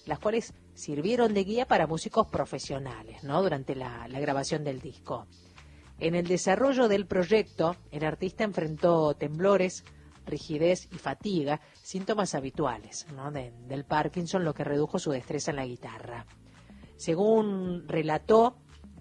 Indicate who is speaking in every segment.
Speaker 1: las cuales sirvieron de guía para músicos profesionales, ¿no? Durante la grabación del disco. En el desarrollo del proyecto, el artista enfrentó temblores, rigidez y fatiga, síntomas habituales, ¿no? del Parkinson, lo que redujo su destreza en la guitarra. Según relató,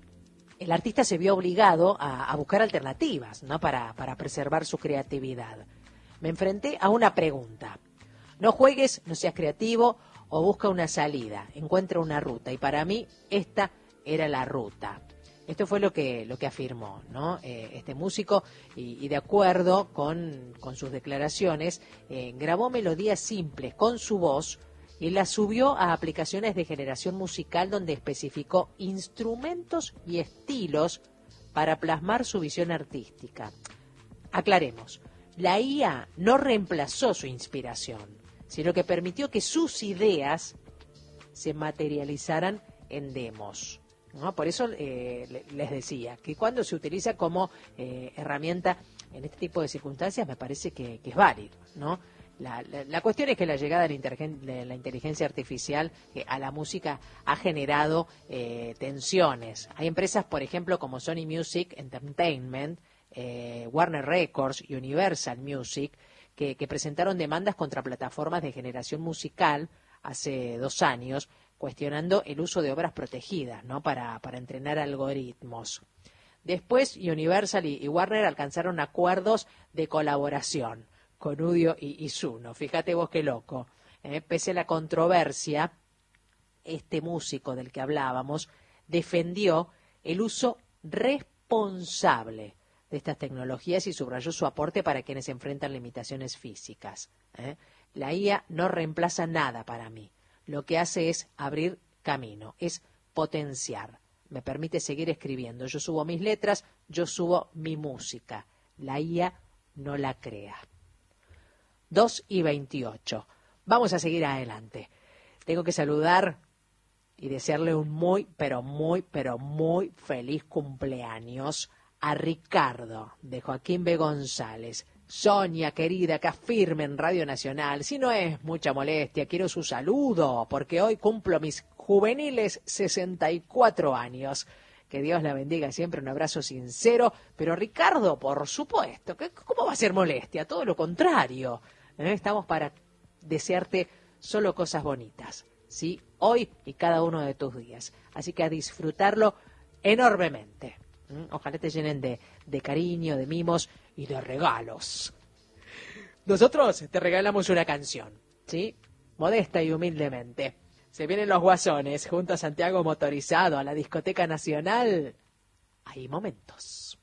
Speaker 1: el artista se vio obligado a buscar alternativas, ¿no? para preservar su creatividad. Me enfrenté a una pregunta: no juegues, no seas creativo, o busca una salida, encuentra una ruta. Y para mí esta era la ruta. Esto fue lo que afirmó, ¿no? Este músico, y de acuerdo con sus declaraciones, grabó melodías simples con su voz y las subió a aplicaciones de generación musical donde especificó instrumentos y estilos para plasmar su visión artística. Aclaremos, la IA no reemplazó su inspiración, sino que permitió que sus ideas se materializaran en demos, ¿no? Por eso les decía que cuando se utiliza como herramienta en este tipo de circunstancias me parece que es válido, ¿no? La cuestión es que la llegada de la inteligencia artificial a la música ha generado tensiones. Hay empresas, por ejemplo, como Sony Music Entertainment, Warner Records y Universal Music, que presentaron demandas contra plataformas de generación musical hace 2 años, cuestionando el uso de obras protegidas, ¿no? para entrenar algoritmos. Después, Universal y Warner alcanzaron acuerdos de colaboración con Udio y Zuno. Fíjate vos qué loco. Pese a la controversia, este músico del que hablábamos defendió el uso responsable de estas tecnologías y subrayó su aporte para quienes enfrentan limitaciones físicas. La IA no reemplaza nada para mí. Lo que hace es abrir camino, es potenciar. Me permite seguir escribiendo. Yo subo mis letras, yo subo mi música. La IA no la crea. 2:28. Vamos a seguir adelante. Tengo que saludar y desearle un muy, pero muy, pero muy feliz cumpleaños a Ricardo, de Joaquín B. González. Sonia, querida, acá firme en Radio Nacional. Si no es mucha molestia, quiero su saludo, porque hoy cumplo mis juveniles 64 años. Que Dios la bendiga siempre, un abrazo sincero. Pero Ricardo, por supuesto, ¿cómo va a ser molestia? Todo lo contrario. Estamos para desearte solo cosas bonitas, ¿sí? Hoy y cada uno de tus días. Así que a disfrutarlo enormemente. Ojalá te llenen de cariño, de mimos y de regalos. Nosotros te regalamos una canción, ¿sí? Modesta y humildemente. Se vienen los Guasones junto a Santiago Motorizado a la Discoteca Nacional. Hay momentos.